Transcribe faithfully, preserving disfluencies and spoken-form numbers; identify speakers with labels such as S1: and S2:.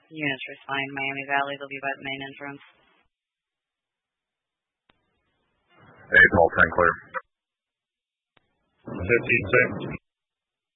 S1: Units respond. Miami Valley, they'll be by the main entrance.
S2: Hey, Paul, ten clear.
S3: fifteen six.